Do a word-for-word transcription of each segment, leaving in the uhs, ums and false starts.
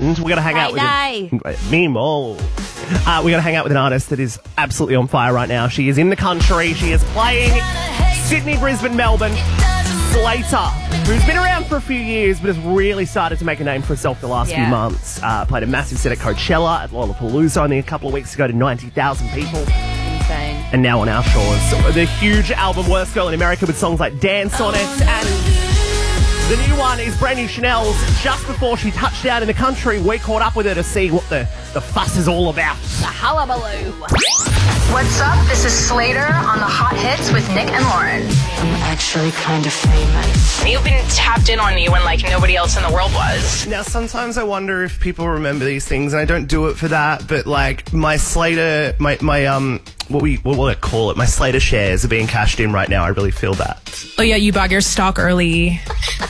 weekend, we're going to hang out with a, me more. Uh, we're going to hang out with an artist that is absolutely on fire right now. She is in the country. She is playing Sydney, Brisbane, Melbourne. Slater, who's been around for a few years but has really started to make a name for herself the last yeah. few months. Uh, played a massive set at Coachella, at Lollapalooza only a couple of weeks ago to ninety thousand people. Insane. And now on our shores. So the huge album Worst Girl in America with songs like Dance on it, and the new one is Brandy Chanel's. Just before she touched down in the country, we caught up with her to see what the, the fuss is all about. The hullabaloo. What's up? This is Slater on the Hot Hits with Nick and Lauren. I'm actually kind of famous. You've been tapped in on me when, like, nobody else in the world was. Now, sometimes I wonder if people remember these things, and I don't do it for that, but, like, my Slater, my, my um, what we, what will I call it? My Slater shares are being cashed in right now. I really feel that. Oh, yeah, you bought your stock early.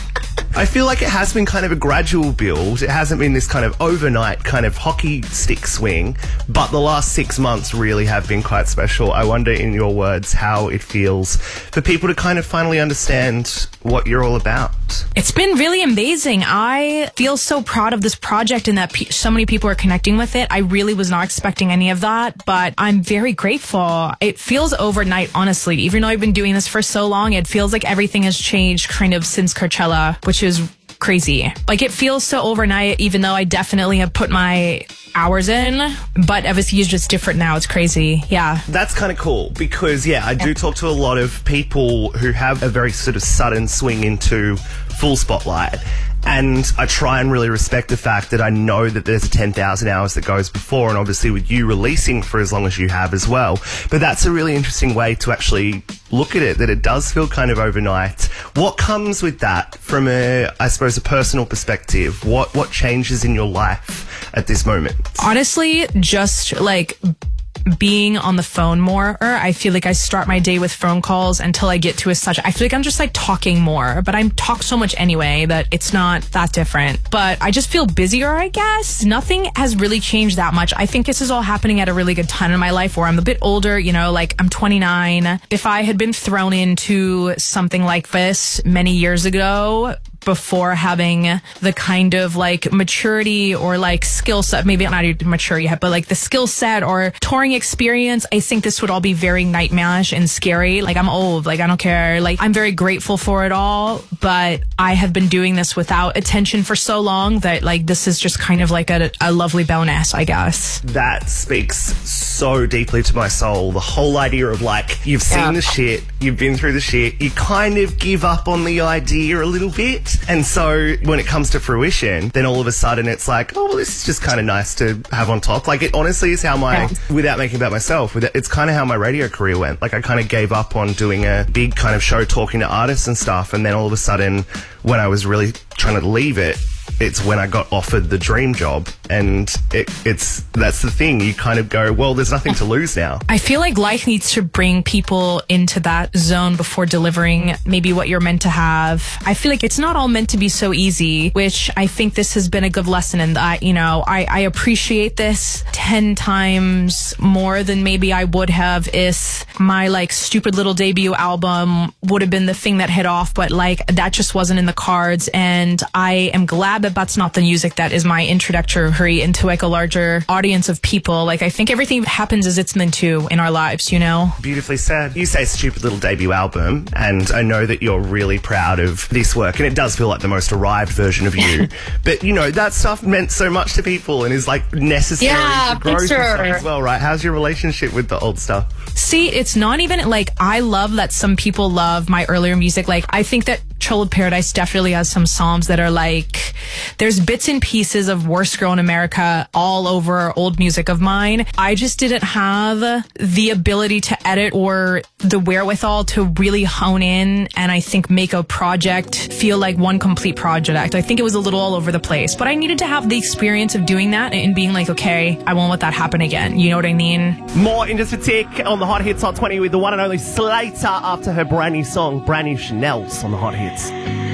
I feel like it has been kind of a gradual build. It hasn't been this kind of overnight kind of hockey stick swing, but the last six months really have been quite special. I wonder, in your words, how it feels for people to kind of finally understand what you're all about. It's been really amazing. I feel so proud of this project and that pe- so many people are connecting with it. I really was not expecting any of that, but I'm very grateful. It feels overnight, honestly. Even though I've been doing this for so long, it feels like everything has changed kind of since Coachella, which is crazy. Like, it feels so overnight, even though I definitely have put my hours in, but obviously it's just different now. It's crazy. Yeah. That's kind of cool because, yeah, I do talk to a lot of people who have a very sort of sudden swing into full spotlight. And I try and really respect the fact that I know that there's a ten thousand hours that goes before, and obviously with you releasing for as long as you have as well. But that's a really interesting way to actually look at it, that it does feel kind of overnight. What comes with that from a, I suppose, a personal perspective? What, what changes in your life at this moment? Honestly, just like being on the phone more. I feel like I start my day with phone calls until I get to a such. I feel like I'm just like talking more, but I talk so much anyway that it's not that different. But I just feel busier, I guess. Nothing has really changed that much. I think this is all happening at a really good time in my life where I'm a bit older, you know, like I'm twenty-nine. If I had been thrown into something like this many years ago, before having the kind of like maturity or like skill set, maybe I'm not even mature yet, but like the skill set or touring experience, I think this would all be very nightmarish and scary. Like, I'm old, like I don't care. Like, I'm very grateful for it all, but I have been doing this without attention for so long that like this is just kind of like a, a lovely bonus, I guess. That speaks so deeply to my soul. The whole idea of like, you've seen Yeah. the shit, you've been through the shit, you kind of give up on the idea a little bit. And so when it comes to fruition, then all of a sudden it's like, oh, well, this is just kind of nice to have on top. Like, it honestly is how my, yeah. without making about myself, with it, it's kind of how my radio career went. Like, I kind of gave up on doing a big kind of show talking to artists and stuff. And then all of a sudden, when I was really trying to leave it, it's when I got offered the dream job. And it, it's that's the thing. You kind of go, well, there's nothing to lose now. I feel like life needs to bring people into that zone before delivering maybe what you're meant to have. I feel like it's not all meant to be so easy, which I think this has been a good lesson in that, you know, I, I appreciate this ten times more than maybe I would have if my like stupid little debut album would have been the thing that hit off, but like that just wasn't in the cards. And I am glad that that's not the music that is my introductory into like a larger audience of people. Like, I think everything happens as it's meant to in our lives, you know? Beautifully said. You say stupid little debut album, and I know that you're really proud of this work, and it does feel like the most arrived version of you. But, you know, that stuff meant so much to people and is like necessary yeah, for growth sure. and stuff as well, right? How's your relationship with the old stuff? See, it's not even like, I love that some people love my earlier music. Like, I think that Troll of Paradise definitely has some songs that are like, there's bits and pieces of Worst Girl in America all over old music of mine. I just didn't have the ability to edit or the wherewithal to really hone in and I think make a project feel like one complete project. I think it was a little all over the place, but I needed to have the experience of doing that and being like, okay, I won't let that happen again. You know what I mean? More in just a tick on the Hot Hits Hot twenty with the one and only Slater after her brand new song, Brand New Chanel's on the Hot Hits.